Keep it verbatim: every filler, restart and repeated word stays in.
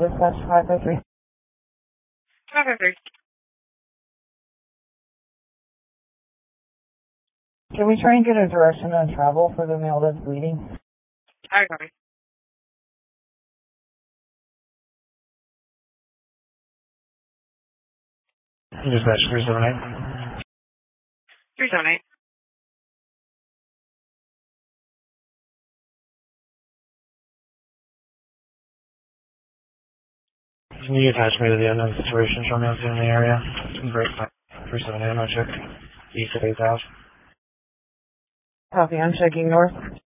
dispatch five oh three. five oh three. Can we try and get a direction on travel for the male that's bleeding? I copy. Dispatch three seven eight. three seven eight. Can you attach me to the unknown situation? Show me what's in the area. Great. three seven eight, no check. East of eight thousand. Copy, I'm checking north.